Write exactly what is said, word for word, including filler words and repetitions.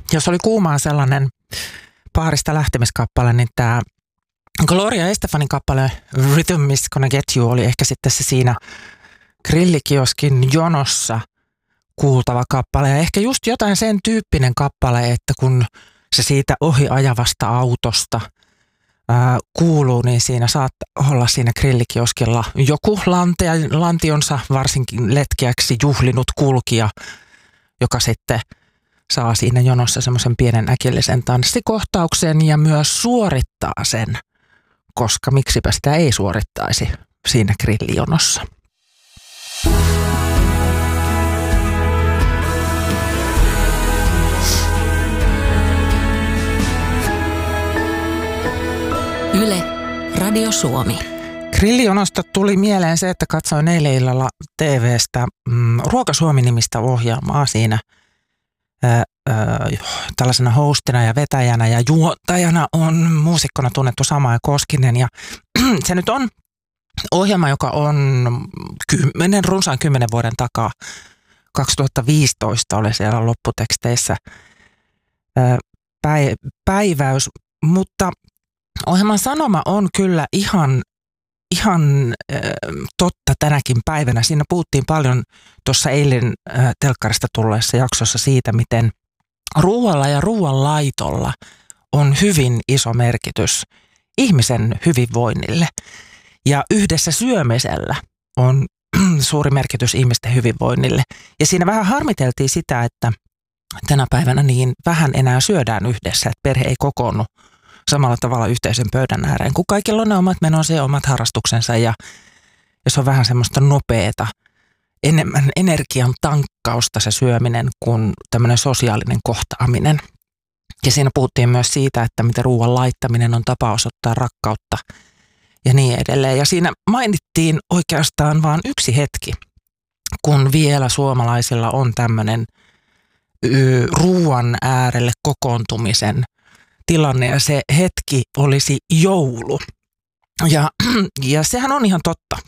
jos oli kuumaa sellainen paarista lähtemiskappale, niin tämä Gloria Estefanin kappale Rhythm is Gonna Get You oli ehkä sitten se siinä grillikioskin jonossa kuultava kappale. Ja ehkä just jotain sen tyyppinen kappale, että kun se siitä ohi ajavasta autosta ää, kuuluu, niin siinä saattaa olla siinä grillikioskilla joku lantia, lantionsa varsinkin letkeäksi juhlinut kulkija, joka sitten saa siinä jonossa semmoisen pienen äkillisen tanssikohtauksen ja myös suorittaa sen, koska miksipä sitä ei suorittaisi siinä grillijonossa. Yle, Radio Suomi. Grillijonosta tuli mieleen se, että katsoin eilen illalla T V:stä mm, Ruoka Suomi-nimistä ohjelmaa siinä ää, ää, tällaisena hostina ja vetäjänä ja juontajana on muusikkona tunnettu Samaja Koskinen. Ja se nyt on ohjelma, joka on kymmenen, runsaan kymmenen vuoden takaa. kaksituhattaviisitoista oli siellä lopputeksteissä ää, päiväys, mutta ohjelman sanoma on kyllä ihan, ihan äh, totta tänäkin päivänä. Siinä puhuttiin paljon tuossa eilen äh, telkkarista tulleessa jaksossa siitä, miten ruoalla ja ruoanlaitolla on hyvin iso merkitys ihmisen hyvinvoinnille. Ja yhdessä syömisellä on suuri merkitys ihmisten hyvinvoinnille. Ja siinä vähän harmiteltiin sitä, että tänä päivänä niin vähän enää syödään yhdessä, että perhe ei kokoonnu samalla tavalla yhteisen pöydän ääreen, kun kaikilla on ne omat menonsa ja omat harrastuksensa ja, ja se on vähän semmoista nopeata, enemmän energian tankkausta se syöminen kuin tämmöinen sosiaalinen kohtaaminen. Ja siinä puhuttiin myös siitä, että miten ruoan laittaminen on tapa osoittaa rakkautta ja niin edelleen. Ja siinä mainittiin oikeastaan vain yksi hetki, kun vielä suomalaisilla on tämmöinen ö, ruoan äärelle kokoontumisen tilanne ja se hetki olisi joulu. Ja, ja sehän on ihan totta.